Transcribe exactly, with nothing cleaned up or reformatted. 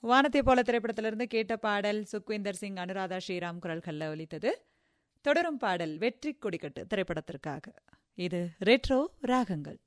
வானத்தை போல திரைப்படத்திலிருந்து கேட்ட பாடல் சுக்விந்தர் சிங் அனுராதா ஸ்ரீராம் குரல்களில் ஒலித்தது. தொடரும் பாடல் வெற்றி கொடிக்கட்டு திரைப்படத்திற்காக. இது ரெட்ரோ ராகங்கள்.